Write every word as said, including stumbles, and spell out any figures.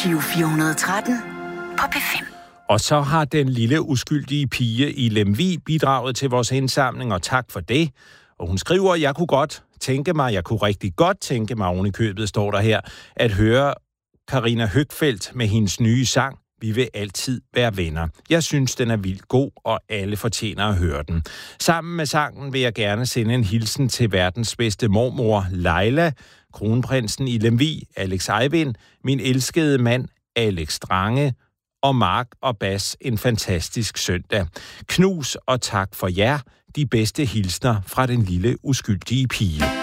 Giro fire hundrede og tretten på P fem. Og så har den lille uskyldige pige i Lemvig bidraget til vores indsamling, og tak for det. Og hun skriver, jeg kunne godt tænke mig, jeg kunne rigtig godt tænke mig, oven i købet står der her, at høre Karina Høgfeldt med hendes nye sang, Vi vil altid være venner. Jeg synes, den er vildt god, og alle fortjener at høre den. Sammen med sangen vil jeg gerne sende en hilsen til verdens bedste mormor, Leila, kronprinsen i Lemvig, Alex Eivind, min elskede mand, Alex Strange, og Mark og Bas en fantastisk søndag. Knus og tak for jer, de bedste hilsner fra den lille uskyldige pige.